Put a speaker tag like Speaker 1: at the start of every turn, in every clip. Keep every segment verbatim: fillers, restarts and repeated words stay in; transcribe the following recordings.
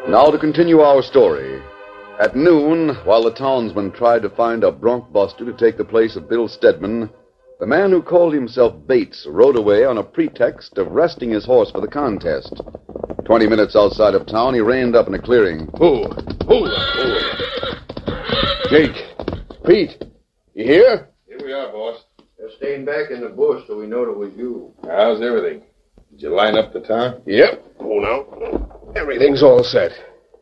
Speaker 1: Now to continue our story. At noon, while the townsmen tried to find a bronc buster to take the place of Bill Stedman, the man who called himself Bates rode away on a pretext of resting his horse for the contest. Twenty minutes outside of town, he reined up in a clearing.
Speaker 2: Who? Who? Who? Jake. Pete. You here?
Speaker 3: Here we are, boss.
Speaker 4: They're staying back in the bush so we know it was you.
Speaker 3: How's everything? Did you line up the town?
Speaker 2: Yep. Oh, now. Everything's all set.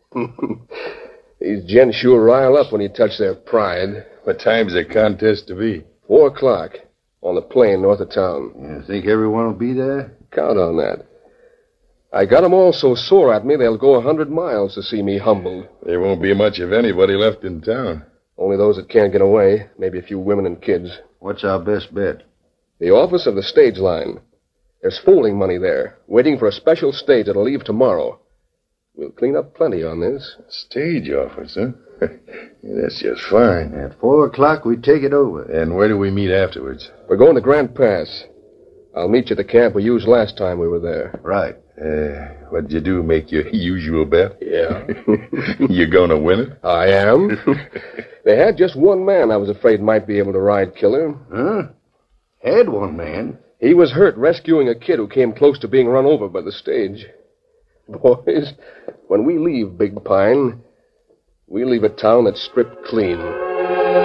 Speaker 2: These gents sure rile up when you touch their pride.
Speaker 3: What time's the contest to be?
Speaker 2: Four o'clock on the plain north of town.
Speaker 4: You think everyone will be there?
Speaker 2: Count on that. I got 'em all so sore at me they'll go a hundred miles to see me humbled.
Speaker 3: There won't be much of anybody left in town.
Speaker 2: Only those that can't get away. Maybe a few women and kids.
Speaker 4: What's our best bet?
Speaker 2: The office of the stage line. There's folding money there, waiting for a special stage that'll leave tomorrow. We'll clean up plenty on this.
Speaker 3: Stage office, huh? That's just fine.
Speaker 4: At four o'clock, we take it over.
Speaker 3: And where do we meet afterwards?
Speaker 2: We're going to Grant Pass. I'll meet you at the camp we used last time we were there.
Speaker 4: Right.
Speaker 3: Uh, what'd you do, make your usual bet?
Speaker 2: Yeah.
Speaker 3: You gonna win it?
Speaker 2: I am. They had just one man I was afraid might be able to ride killer.
Speaker 4: Huh? Had one man.
Speaker 2: He was hurt rescuing a kid who came close to being run over by the stage. Boys, when we leave Big Pine, we leave a town that's stripped clean.